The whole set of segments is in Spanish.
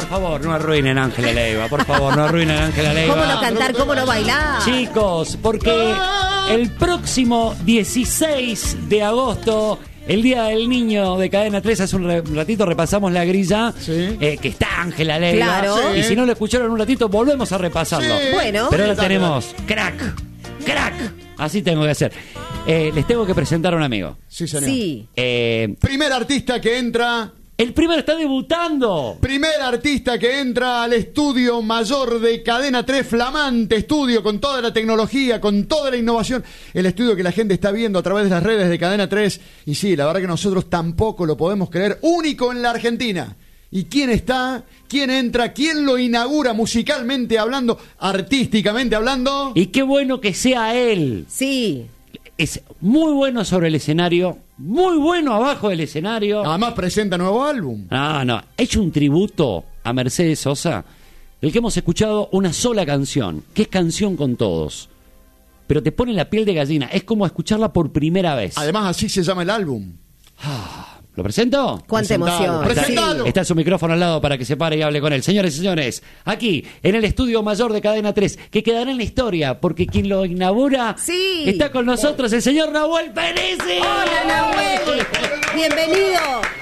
favor, no arruinen a Ángela Leiva. Por favor, no arruinen a Ángela Leiva. ¿Cómo no cantar? ¿Cómo no bailar? Chicos, porque el próximo 16 de agosto, el Día del Niño de Cadena 3, hace un ratito repasamos la grilla, que está Ángela Leiva. Claro. Y si no lo escucharon un ratito, volvemos a repasarlo. Sí. Bueno. Pero ahora tenemos crack. Así tengo que hacer. Les tengo que presentar a un amigo. Sí, señor. Sí. Primer artista que entra. El primero está debutando. Primer artista que entra al estudio mayor de Cadena 3, flamante estudio con toda la tecnología, con toda la innovación. El estudio que la gente está viendo a través de las redes de Cadena 3. Y sí, la verdad que nosotros tampoco lo podemos creer. Único en la Argentina. ¿Y quién está? ¿Quién entra? ¿Quién lo inaugura musicalmente hablando, artísticamente hablando? Y qué bueno que sea él. Sí. Es muy bueno sobre el escenario, muy bueno abajo del escenario. Además presenta nuevo álbum. No, ha hecho un tributo a Mercedes Sosa, del que hemos escuchado una sola canción, que es Canción con Todos. Pero te pone la piel de gallina, es como escucharla por primera vez. Además así se llama el álbum. ¿Lo presento? Cuánta emoción. Presentalo. Está su micrófono al lado para que se pare y hable con él. Señores y señores, aquí, en el estudio mayor de Cadena 3, que quedará en la historia, porque quien lo inaugura está con nosotros, el señor Nahuel Pérez. Hola, Nahuel. Bienvenido.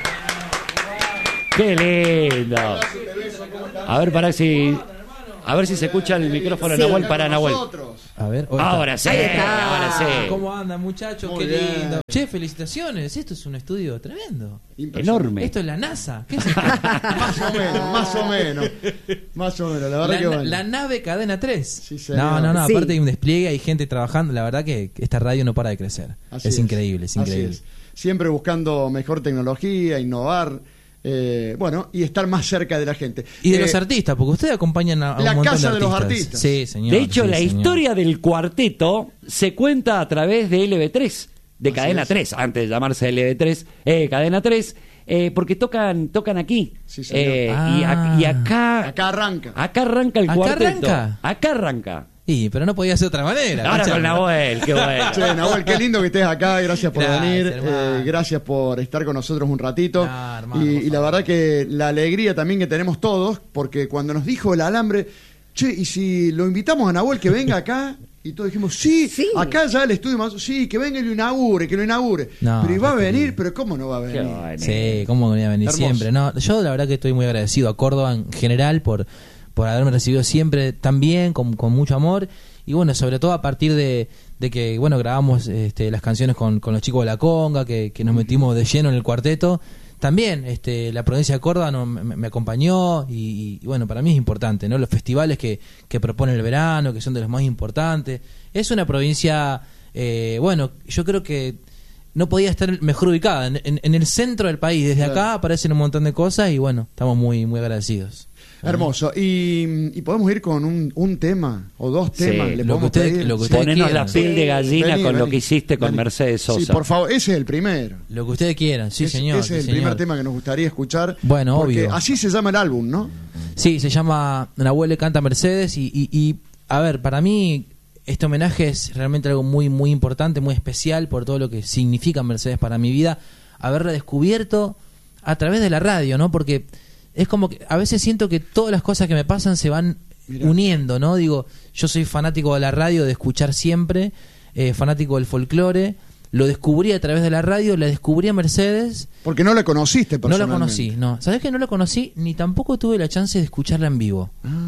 ¡Qué lindo! A ver si se escucha el micrófono de Nahuel para Nahuel. A ver, Ahora sí, ahora sí. ¿Cómo andan, muchachos? Muy Qué bien. lindo. Che, felicitaciones. Esto es un estudio tremendo. Enorme. Esto es la NASA. ¿Qué es esto? Más o menos. La verdad que bueno. La nave Cadena 3. Sí, señor. No. Sí. Aparte hay un despliegue, hay gente trabajando. La verdad que esta radio no para de crecer. Así Es increíble, es Así increíble. es. Siempre buscando mejor tecnología, innovar, y estar más cerca de la gente. Y de los artistas, porque ustedes acompañan a un la montón casa de de los artistas. artistas. Sí, señor. De hecho, sí, la señor. historia del cuarteto se cuenta a través de LB3, de Así Cadena es. 3, antes de llamarse LB3, Cadena 3, porque tocan aquí. Sí, señor. Y acá Acá arranca. el ¿Acá cuarteto. arranca? Acá arranca. Sí, pero no podía ser de otra manera. Ahora escuchame. con Nahuel, qué bueno. Che, Nahuel, qué lindo que estés acá, gracias por Gracias, venir, hermano. gracias por estar con nosotros un ratito. No, hermano, y por la favor. verdad que la alegría también que tenemos todos, porque cuando nos dijo el alambre, che, y si lo invitamos a Nahuel que venga acá, y todos dijimos, sí, acá ya el estudio más, sí, que venga y lo inaugure. No, pero iba a qué venir, lindo. pero ¿cómo no va a venir? Qué bueno. Sí, cómo venía a venir Hermoso. siempre. No, yo la verdad que estoy muy agradecido a Córdoba en general por haberme recibido siempre tan bien, con mucho amor. Y bueno, sobre todo a partir de que bueno grabamos las canciones con los chicos de la conga, que nos metimos de lleno en el cuarteto. También la provincia de Córdoba me acompañó y bueno, para mí es importante, ¿no? Los festivales que propone el verano, que son de los más importantes. Es una provincia, bueno, yo creo que no podía estar mejor ubicada, en el centro del país. Desde acá aparecen un montón de cosas y bueno, estamos muy, muy agradecidos. Hermoso. Y podemos ir con un tema o dos temas. Sí, ¿Le lo que podemos usted- pedir? lo que usted- Ponernos la quieran. piel de gallina Vení, con lo vení. que hiciste con Vení. Mercedes Sosa. Sí, por favor, ese es el primero. Lo que ustedes quieran, sí, señor. Ese es sí, el primer señor. tema que nos gustaría escuchar. Bueno, porque obvio. así se llama el álbum, ¿no? Sí, se llama Nahuel le canta a Mercedes y a ver, para mí este homenaje es realmente algo muy, muy importante, muy especial por todo lo que significa Mercedes para mi vida. Haberla descubierto a través de la radio, ¿no? Porque es como que a veces siento que todas las cosas que me pasan se van uniendo, ¿no? Digo, yo soy fanático de la radio, de escuchar siempre, fanático del folclore. Lo descubrí a través de la radio, la descubrí a Mercedes. Porque no la conociste No la personalmente. conocí, no. ¿Sabés que no la conocí? Ni tampoco tuve la chance de escucharla en vivo.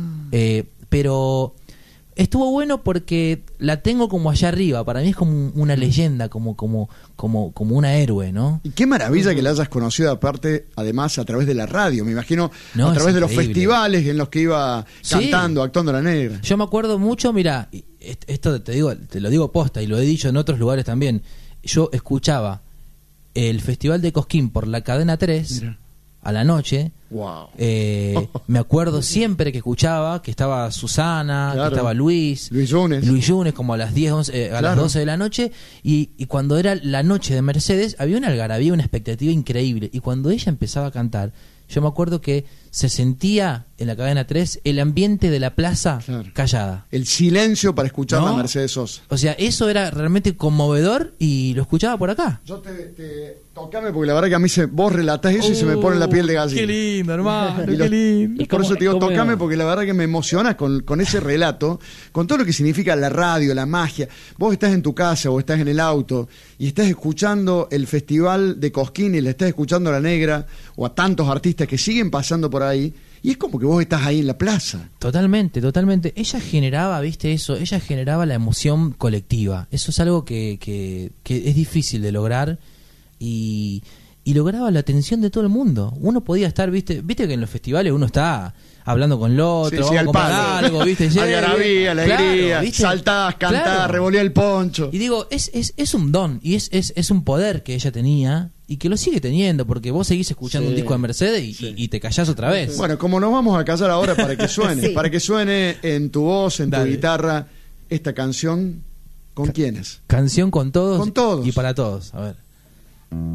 Pero estuvo bueno porque la tengo como allá arriba. Para mí es como una leyenda, como una héroe, ¿no? Y qué maravilla que la hayas conocido aparte, además a través de la radio, me imagino, No, a través es de los increíble. festivales en los que iba Sí. cantando, actuando la negra. Yo me acuerdo mucho, mira, esto te lo digo posta y lo he dicho en otros lugares también. Yo escuchaba el Festival de Cosquín por la Cadena 3 Mira. a la noche. Wow. Me acuerdo siempre que escuchaba que estaba Susana, Claro. que estaba Luis Yunes. como a las 10, 11, a las Claro. 12 de la noche y cuando era la noche de Mercedes había una algarabía, una expectativa increíble y cuando ella empezaba a cantar, yo me acuerdo que se sentía en la Cadena 3 el ambiente de la plaza Claro. callada. El silencio para escuchar ¿No? a Mercedes Sosa. O sea, eso era realmente conmovedor y lo escuchaba por acá. Yo te Tocame, porque la verdad que a mí vos relatás eso y se me pone la piel de gallina. Qué lindo, hermano, Y qué lindo. y por eso te digo, ¿Cómo tocame, es? porque la verdad que me emocionas con ese relato, con todo lo que significa la radio, la magia. Vos estás en tu casa o estás en el auto y estás escuchando el festival de Cosquín y le estás escuchando a La Negra o a tantos artistas que siguen pasando por ahí, y es como que vos estás ahí en la plaza. Totalmente, totalmente. Ella generaba, viste eso, ella generaba la emoción colectiva. Eso es algo que es difícil de lograr y lograba la atención de todo el mundo. Uno podía estar, viste que en los festivales uno está hablando con el otro, Sí, vamos a al comprar palo. algo, viste, Algarabía, alegría, Claro, ¿viste? saltás, cantás, Claro. revoleás el poncho. Y digo, es un don y es un poder que ella tenía y que lo sigue teniendo, porque vos seguís escuchando Sí, un disco de Mercedes y te callás otra vez. Bueno, como nos vamos a callar ahora para que suene, Sí. para que suene en tu voz, en tu Dale. guitarra, esta canción, ¿con quiénes? Canción con todos, Con todos. y para todos. A ver.